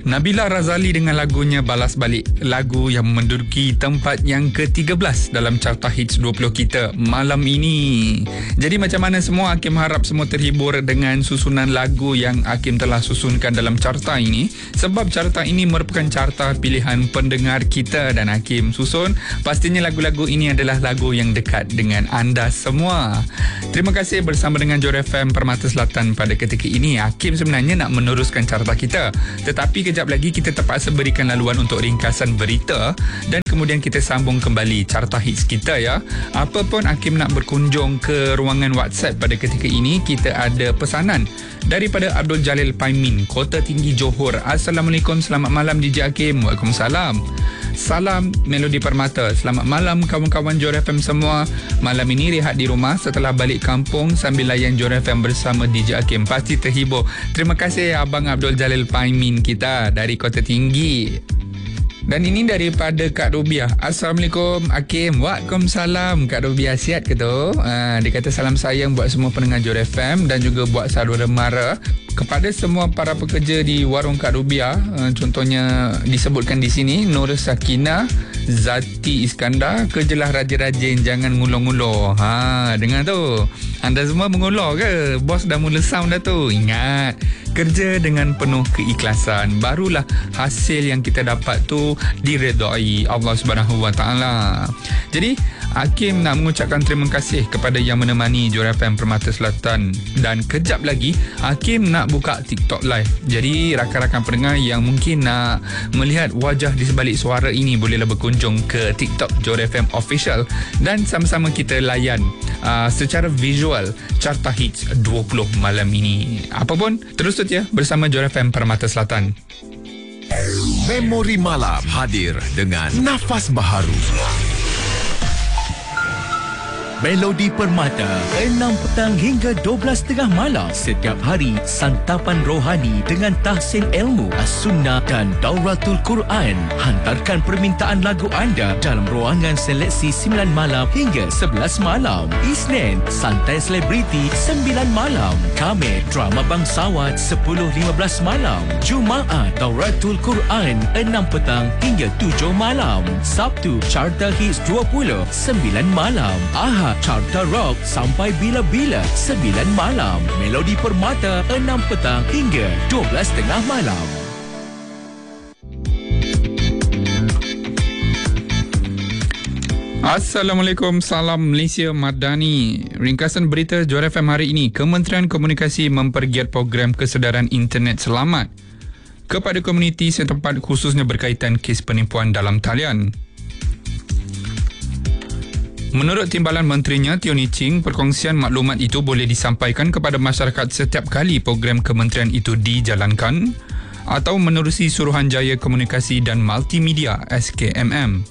Nabila Razali dengan lagunya Balas Balik, lagu yang menduduki tempat yang ke-13 dalam carta hits 20 kita malam ini. Jadi macam mana semua? Hakim harap semua terhibur dengan susunan lagu yang Hakim telah susunkan dalam carta ini, sebab carta ini merupakan carta pilihan pendengar kita dan Hakim susun. Pastinya lagu-lagu ini adalah lagu yang dekat dengan anda semua. Terima kasih bersama dengan Johor FM Permata Selatan pada ketika ini. Hakim sebenarnya nak meneruskan carta kita, tetapi kejap lagi kita terpaksa berikan laluan untuk ringkasan berita dan kemudian kita sambung kembali carta hits kita ya. Apa pun Hakim nak berkunjung ke ruangan WhatsApp pada ketika ini, kita ada pesanan daripada Abdul Jalil Paimin, Kota Tinggi Johor. Assalamualaikum, selamat malam DJ Hakim. Waalaikumsalam. Salam Melodi Permata. Selamat malam kawan-kawan Johor FM semua. Malam ini rehat di rumah setelah balik kampung sambil layan Johor FM bersama DJ Hakim. Pasti terhibur. Terima kasih Abang Abdul Jalil Paimin kita dari Kota Tinggi. Dan ini daripada Kak Rubiah. Assalamualaikum Hakim. Waalaikumsalam. Kak Rubiah sihat ke tu? Dia kata salam sayang buat semua pendengar Johor FM dan juga buat saudara mara. Kepada semua para pekerja di warung Kak Rubiah, contohnya disebutkan di sini Nur Sakinah, Zati Iskandar, kerjalah rajin-rajin, jangan ngulur-ngulur. Dengar tu. Anda semua mengulur ke? Bos dah mula sound dah tu. Ingat, kerja dengan penuh keikhlasan, barulah hasil yang kita dapat tu diredai Allah Subhanahu Wa Taala. Jadi Hakim nak mengucapkan terima kasih kepada yang menemani Johor FM Permata Selatan, dan kejap lagi Hakim nak buka TikTok live. Jadi rakan-rakan pendengar yang mungkin nak melihat wajah di sebalik suara ini, bolehlah berkunjung ke TikTok Johor FM Official dan sama-sama kita layan secara visual carta hits 20 malam ini. Apa pun, terus saja bersama Johor FM Permata Selatan. Memori Malam hadir dengan nafas baharu. Melodi Permata 6 petang hingga 12 tengah malam. Setiap hari santapan rohani dengan tahsin ilmu, as-sunnah dan dauratul Quran. Hantarkan permintaan lagu anda dalam ruangan seleksi 9 malam hingga 11 malam. Isnin santai selebriti 9 malam. Khamis drama bangsawan 10.15 malam. Jumaat dauratul Quran 6 petang hingga 7 malam. Sabtu carta hits 20 9 malam. Ahad carta rock sampai bila-bila 9 malam. Melodi Permata 6 petang hingga 12 tengah malam. Assalamualaikum, salam Malaysia Madani. Ringkasan berita Johor FM hari ini. Kementerian Komunikasi mempergiat program kesedaran internet selamat kepada komuniti setempat, khususnya berkaitan kes penipuan dalam talian. Menurut timbalan menterinya Tioni Ching, perkongsian maklumat itu boleh disampaikan kepada masyarakat setiap kali program kementerian itu dijalankan atau menerusi Suruhanjaya Komunikasi dan Multimedia SKMM.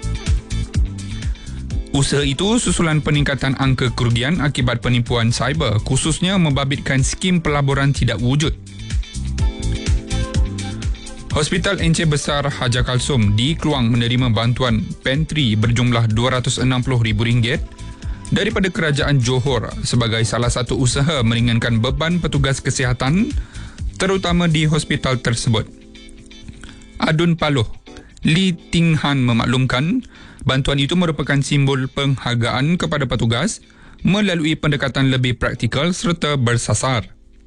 Usaha itu susulan peningkatan angka kerugian akibat penipuan cyber, khususnya membabitkan skim pelaburan tidak wujud. Hospital Encik Besar Hajar Kalsum di Kluang menerima bantuan pantry berjumlah RM260,000 daripada Kerajaan Johor sebagai salah satu usaha meringankan beban petugas kesihatan, terutama di hospital tersebut. Adun Paloh Lee Ting Han memaklumkan bantuan itu merupakan simbol penghargaan kepada petugas melalui pendekatan lebih praktikal serta bersasar.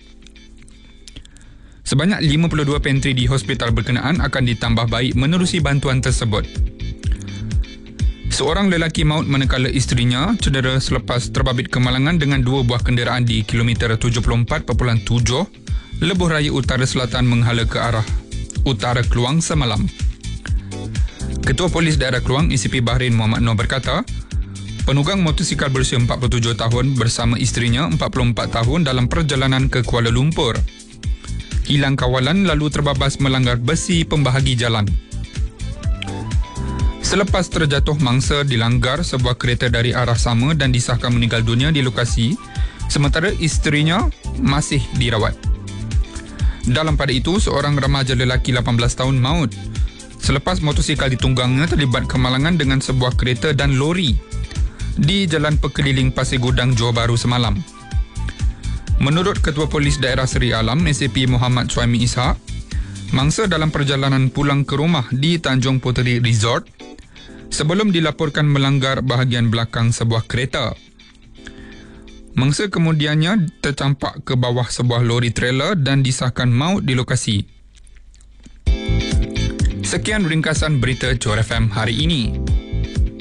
Sebanyak 52 pantry di hospital berkenaan akan ditambah baik menerusi bantuan tersebut. Seorang lelaki maut manakala isterinya cedera selepas terbabit kemalangan dengan 2 buah kenderaan di kilometer 74.7 Lebuh Raya Utara Selatan menghala ke arah utara Kluang semalam. Ketua Polis Daerah Kluang ACP Bahrain Muhammad Noor berkata, penunggang motosikal berusia 47 tahun bersama isterinya 44 tahun dalam perjalanan ke Kuala Lumpur hilang kawalan lalu terbabas melanggar besi pembahagi jalan. Selepas terjatuh mangsa dilanggar sebuah kereta dari arah sama dan disahkan meninggal dunia di lokasi, sementara isterinya masih dirawat. Dalam pada itu, seorang remaja lelaki 18 tahun maut selepas motosikal ditunggangnya terlibat kemalangan dengan sebuah kereta dan lori di Jalan Pekeliling Pasir Gudang, Johor Bahru semalam. Menurut Ketua Polis Daerah Seri Alam SAP Muhammad Suhaimi Ishak, mangsa dalam perjalanan pulang ke rumah di Tanjung Puteri Resort sebelum dilaporkan melanggar bahagian belakang sebuah kereta. Mangsa kemudiannya tercampak ke bawah sebuah lori trailer dan disahkan maut di lokasi. Sekian ringkasan berita Johor FM hari ini.